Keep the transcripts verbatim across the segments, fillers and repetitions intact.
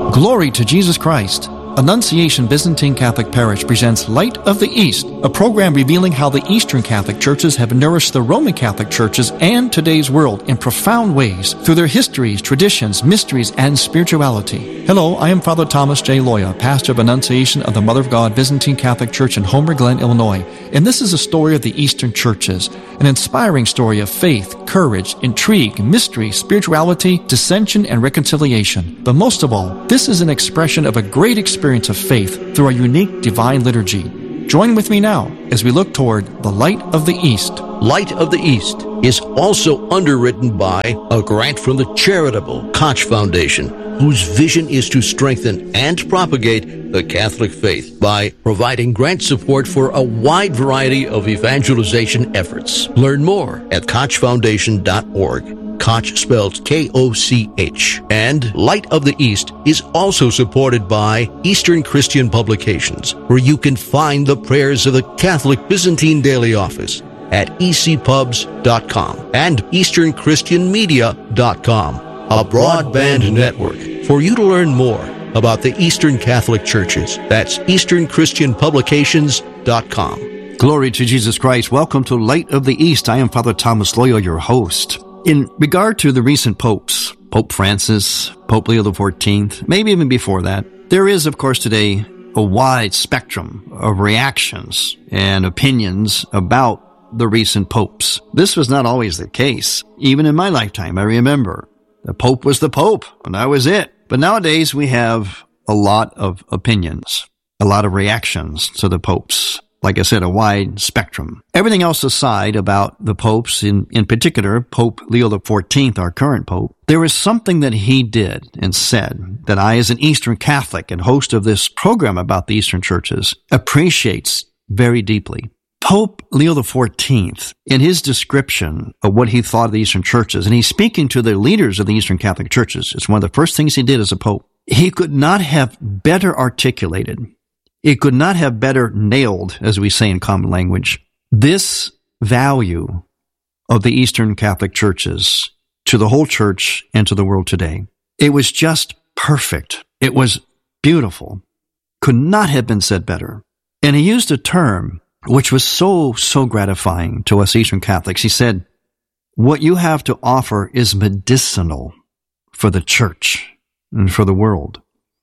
Glory to Jesus Christ. Annunciation Byzantine Catholic Parish presents Light of the East, a program revealing how the Eastern Catholic churches have nourished the Roman Catholic churches and today's world in profound ways through their histories, traditions, mysteries, and spirituality. Hello, I am Father Thomas J. Loya, pastor of Annunciation of the Mother of God Byzantine Catholic Church in Homer Glen, Illinois, and this is a story of the Eastern churches, an inspiring story of faith, courage, intrigue, mystery, spirituality, dissension, and reconciliation. But most of all, this is an expression of a great experience of faith through our unique divine liturgy. Join with me now as we look toward the Light of the East. Light of the East is also underwritten by a grant from the charitable Koch Foundation, whose vision is to strengthen and propagate the Catholic faith by providing grant support for a wide variety of evangelization efforts. Learn more at koch foundation dot org. Koch spelled K O C H. And Light of the East is also supported by Eastern Christian Publications, where you can find the prayers of the Catholic Byzantine Daily Office at e c pubs dot com and eastern christian media dot com, a broadband network for you to learn more about the Eastern Catholic Churches. That's eastern christian publications dot com. Glory to Jesus Christ. Welcome to Light of the East. I am Father Thomas Loya, your host. In regard to the recent popes, Pope Francis, Pope Leo the fourteenth, maybe even before that, there is, of course, today a wide spectrum of reactions and opinions about the recent popes. This was not always the case. Even in my lifetime, I remember the Pope was the Pope, and that was it. But nowadays, we have a lot of opinions, a lot of reactions to the popes. Like I said, a wide spectrum. Everything else aside about the popes, in, in particular, Pope Leo the fourteenth, our current pope, there is something that he did and said that I, as an Eastern Catholic and host of this program about the Eastern churches, appreciates very deeply. Pope Leo the fourteenth, in his description of what he thought of the Eastern churches, and he's speaking to the leaders of the Eastern Catholic churches, it's one of the first things he did as a pope. He could not have better articulated, it could not have better nailed, as we say in common language, this value of the Eastern Catholic churches to the whole church and to the world today. It was just perfect. It was beautiful. Could not have been said better. And he used a term which was so, so gratifying to us Eastern Catholics. He said, what you have to offer is medicinal for the church and for the world.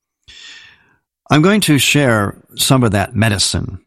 I'm going to share some of that medicine.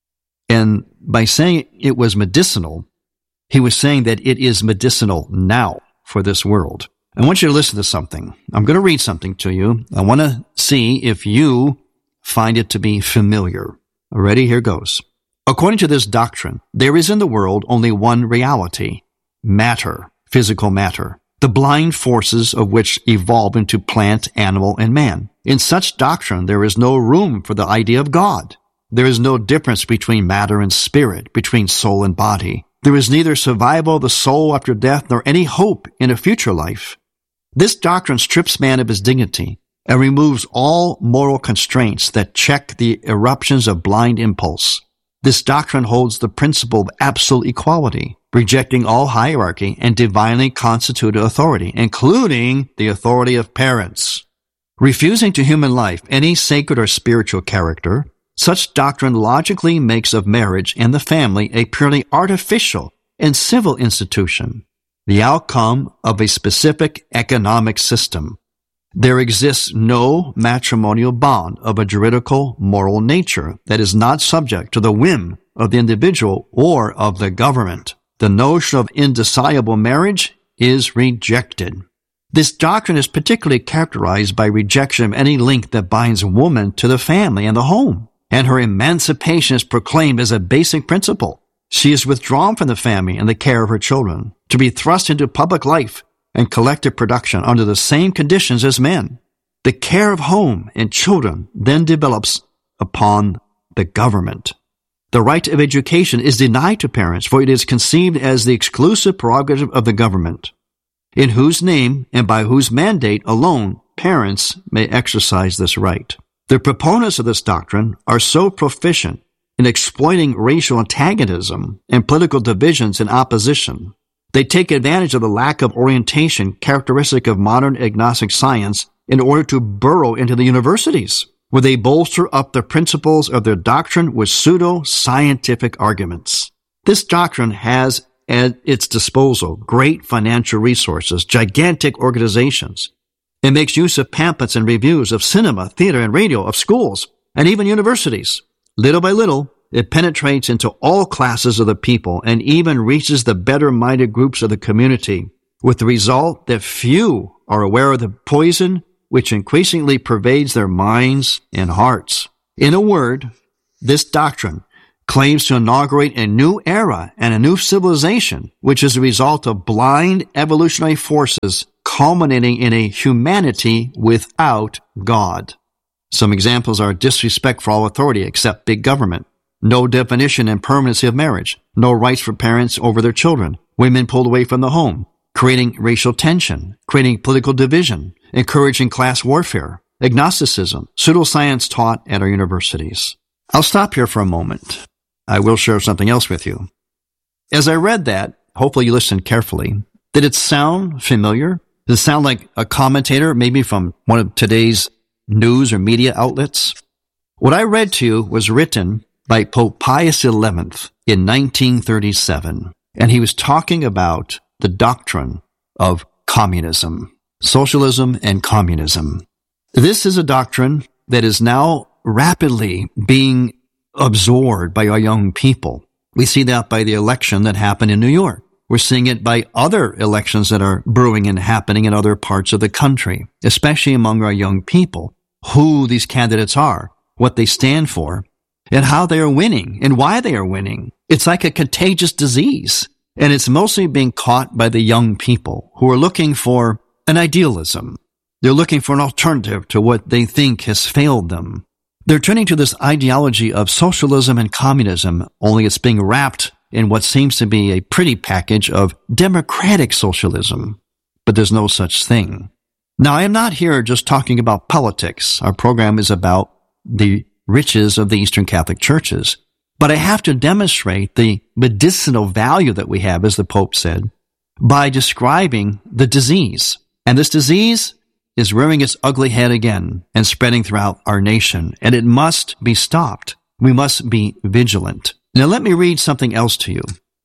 And by saying it was medicinal, he was saying that it is medicinal now for this world. I want you to listen to something. I'm going to read something to you. I want to see if you find it to be familiar. Ready? Here goes. According to this doctrine, there is in the world only one reality, matter, physical matter, the blind forces of which evolve into plant, animal, and man. In such doctrine, there is no room for the idea of God. There is no difference between matter and spirit, between soul and body. There is neither survival of the soul after death nor any hope in a future life. This doctrine strips man of his dignity and removes all moral constraints that check the eruptions of blind impulse. This doctrine holds the principle of absolute equality, rejecting all hierarchy and divinely constituted authority, including the authority of parents. Refusing to human life any sacred or spiritual character, such doctrine logically makes of marriage and the family a purely artificial and civil institution, the outcome of a specific economic system. There exists no matrimonial bond of a juridical moral nature that is not subject to the whim of the individual or of the government. The notion of indissoluble marriage is rejected. This doctrine is particularly characterized by rejection of any link that binds woman to the family and the home, and her emancipation is proclaimed as a basic principle. She is withdrawn from the family and the care of her children, to be thrust into public life and collective production under the same conditions as men. The care of home and children then develops upon the government. The right of education is denied to parents, for it is conceived as the exclusive prerogative of the government, in whose name and by whose mandate alone parents may exercise this right. The proponents of this doctrine are so proficient in exploiting racial antagonism and political divisions and opposition. They take advantage of the lack of orientation characteristic of modern agnostic science in order to burrow into the universities, where they bolster up the principles of their doctrine with pseudo-scientific arguments. This doctrine has at its disposal great financial resources, gigantic organizations. It makes use of pamphlets and reviews of cinema, theater, and radio, of schools, and even universities. Little by little, it penetrates into all classes of the people and even reaches the better-minded groups of the community, with the result that few are aware of the poison which increasingly pervades their minds and hearts. In a word, this doctrine claims to inaugurate a new era and a new civilization, which is a result of blind evolutionary forces culminating in a humanity without God. Some examples are disrespect for all authority except big government, no definition and permanency of marriage, no rights for parents over their children, women pulled away from the home, creating racial tension, creating political division, encouraging class warfare, agnosticism, pseudoscience taught at our universities. I'll stop here for a moment. I will share something else with you. As I read that, hopefully you listened carefully, did it sound familiar? Does it sound like a commentator, maybe from one of today's news or media outlets? What I read to you was written by Pope Pius the eleventh in nineteen thirty-seven, and he was talking about the doctrine of communism, socialism and communism. This is a doctrine that is now rapidly being absorbed by our young people. We see that by the election that happened in New York. We're seeing it by other elections that are brewing and happening in other parts of the country, especially among our young people, who these candidates are, what they stand for, and how they are winning and why they are winning. It's like a contagious disease, and it's mostly being caught by the young people who are looking for an idealism. They're looking for an alternative to what they think has failed them. They're turning to this ideology of socialism and communism, only it's being wrapped in what seems to be a pretty package of democratic socialism. But there's no such thing. Now, I am not here just talking about politics. Our program is about the riches of the Eastern Catholic churches. But I have to demonstrate the medicinal value that we have, as the Pope said, by describing the disease. And this disease is rearing its ugly head again and spreading throughout our nation, and it must be stopped. We must be vigilant. Now let me read something else to you.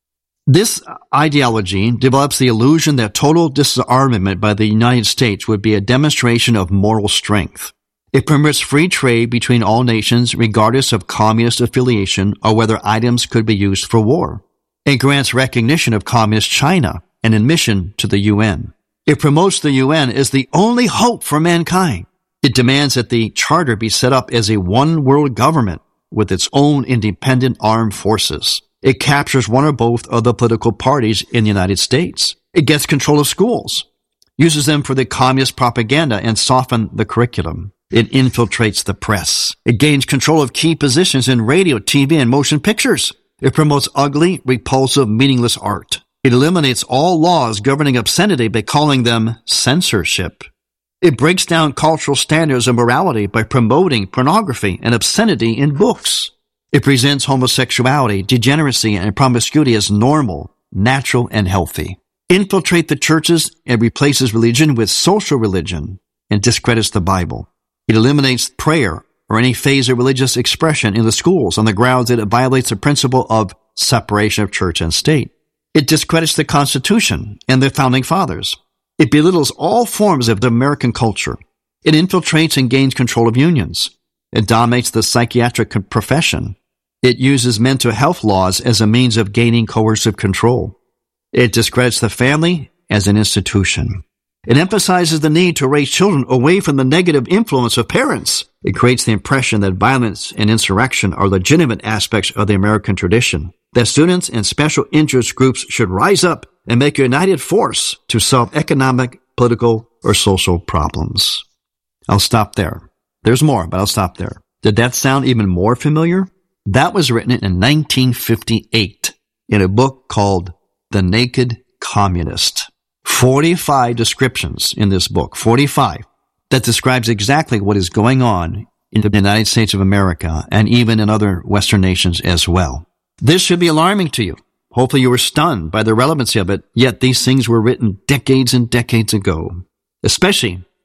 This ideology develops the illusion that total disarmament by the United States would be a demonstration of moral strength. It permits free trade between all nations regardless of communist affiliation or whether items could be used for war. It grants recognition of communist China and admission to the U N. It promotes the U N as the only hope for mankind. It demands that the charter be set up as a one-world government with its own independent armed forces. It captures one or both of the political parties in the United States. It gets control of schools, uses them for the communist propaganda and soften the curriculum. It infiltrates the press. It gains control of key positions in radio, T V, and motion pictures. It promotes ugly, repulsive, meaningless art. It eliminates all laws governing obscenity by calling them censorship. It breaks down cultural standards of morality by promoting pornography and obscenity in books. It presents homosexuality, degeneracy, and promiscuity as normal, natural, and healthy. Infiltrate the churches and replaces religion with social religion and discredits the Bible. It eliminates prayer or any phase of religious expression in the schools on the grounds that it violates the principle of separation of church and state. It discredits the Constitution and the Founding Fathers. It belittles all forms of the American culture. It infiltrates and gains control of unions. It dominates the psychiatric profession. It uses mental health laws as a means of gaining coercive control. It discredits the family as an institution. It emphasizes the need to raise children away from the negative influence of parents. It creates the impression that violence and insurrection are legitimate aspects of the American tradition, that students and special interest groups should rise up and make a united force to solve economic, political, or social problems. I'll stop there. There's more, but I'll stop there. Did that sound even more familiar? That was written in nineteen fifty-eight in a book called The Naked Communist. forty-five descriptions in this book, forty-five, that describes exactly what is going on in the United States of America and even in other Western nations as well. This should be alarming to you. Hopefully you were stunned by the relevancy of it, yet these things were written decades and decades ago, especially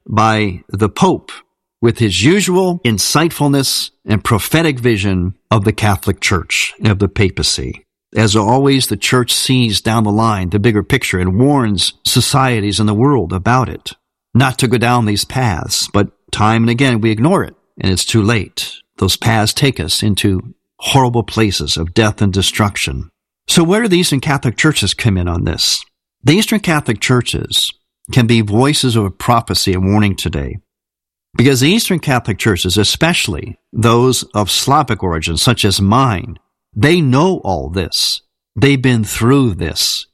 by the Pope with his usual insightfulness and prophetic vision of the Catholic Church and of the papacy. As always, the Church sees down the line the bigger picture and warns societies in the world about it, not to go down these paths, but time and again we ignore it, and it's too late. Those paths take us into horrible places of death and destruction. So where do the Eastern Catholic Churches come in on this? The Eastern Catholic Churches can be voices of prophecy and warning today, because the Eastern Catholic Churches, especially those of Slavic origin, such as mine, they know all this. They've been through this.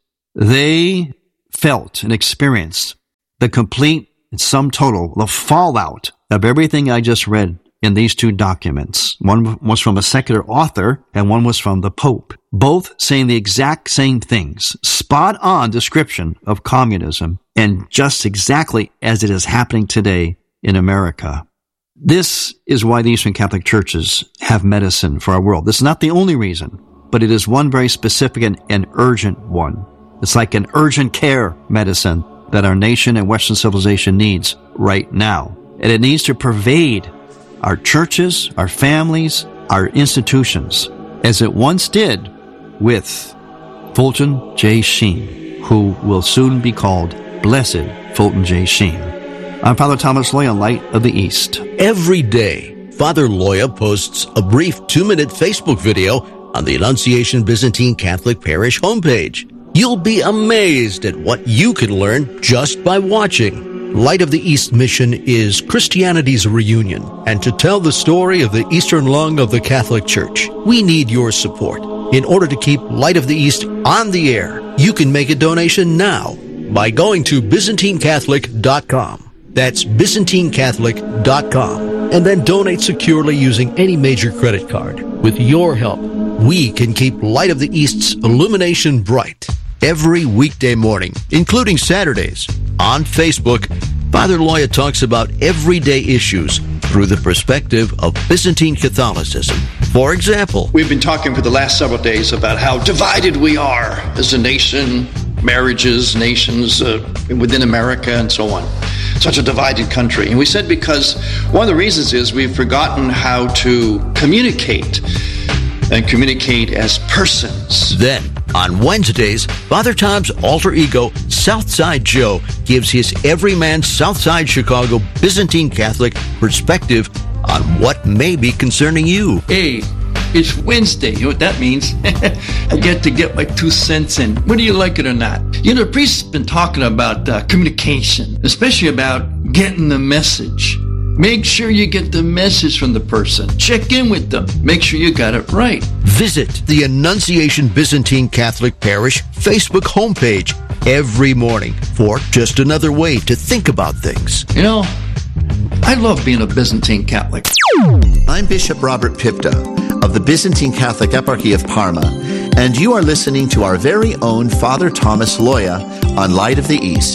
They felt and experienced the complete and sum total, the fallout of everything I just read in these two documents. One was from a secular author, and one was from the Pope, both saying the exact same things, spot on description of communism, and just exactly as it is happening today in America. This is why the Eastern Catholic Churches have medicine for our world. This is not the only reason, but it is one very specific and, and urgent one. It's like an urgent care medicine that our nation and Western civilization needs right now. And it needs to pervade our churches, our families, our institutions, as it once did with Fulton J. Sheen, who will soon be called Blessed Fulton J. Sheen. I'm Father Thomas Loya, Light of the East. Every day, Father Loya posts a brief two-minute Facebook video on the Annunciation Byzantine Catholic Parish homepage. You'll be amazed at what you can learn just by watching. Light of the East mission is Christianity's reunion, and to tell the story of the Eastern lung of the Catholic Church, we need your support. In order to keep Light of the East on the air, you can make a donation now by going to Byzantine Catholic dot com. That's Byzantine Catholic dot com. And then donate securely using any major credit card. With your help, we can keep Light of the East's illumination bright. Every weekday morning, including Saturdays, on Facebook, Father Loya talks about everyday issues through the perspective of Byzantine Catholicism. For example, we've been talking for the last several days about how divided we are as a nation, marriages, nations uh, within America, and so on. Such a divided country. And we said because one of the reasons is we've forgotten how to communicate and communicate as persons. Then, on Wednesdays, Father Tom's alter ego, Southside Joe, gives his everyman Southside Chicago Byzantine Catholic perspective on what may be concerning you. Hey, it's Wednesday. You know what that means? I get to get my two cents in, whether you like it or not. You know, the priest's been talking about uh, communication, especially about getting the message. Make sure you get the message from the person. Check in with them. Make sure you got it right. Visit the Annunciation Byzantine Catholic Parish Facebook homepage every morning for just another way to think about things. You know, I love being a Byzantine Catholic. I'm Bishop Robert Pipta of the Byzantine Catholic Eparchy of Parma, and you are listening to our very own Father Thomas Loya on Light of the East.